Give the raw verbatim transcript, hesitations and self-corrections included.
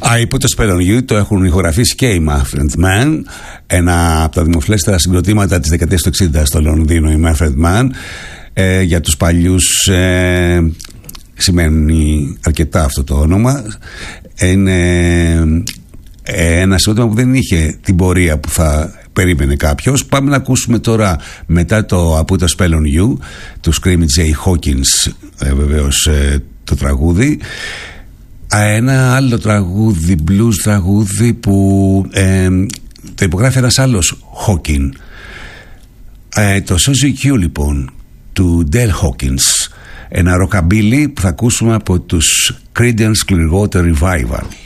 I Put a Spell on You το έχουν ηχογραφήσει και οι Manfred Mann, ένα από τα δημοφιλέστερα συγκροτήματα της δεκαετίας του εξήντα στο Λονδίνο, η Manfred Mann. Ε, για τους παλιούς ε, σημαίνει αρκετά αυτό το όνομα. Είναι ε, ένα συγκρότημα που δεν είχε την πορεία που θα περίμενε κάποιος. Πάμε να ακούσουμε τώρα, μετά το I Put a Spell on You του Screaming Jay Hawkins, ε, βεβαίως ε, το τραγούδι. Ένα άλλο τραγούδι, blues τραγούδι που ε, το υπογράφει ένας άλλος Hawking, ε, το Suzy Q λοιπόν του Del Hawkins, ένα rockabilly που θα ακούσουμε από τους Creedence Clearwater Revival.